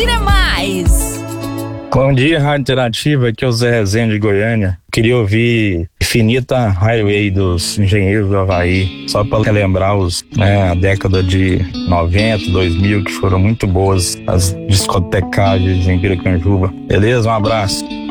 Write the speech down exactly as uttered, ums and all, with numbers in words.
Curtir é mais. Bom dia, Rádio Interativa, aqui é o Zé Rezende de Goiânia. Queria ouvir Infinita Highway dos Engenheiros do Havaí, só para relembrar os, né, a década de noventa, dois mil, que foram muito boas as discotecagens em Piracanjuba. Beleza? Um abraço.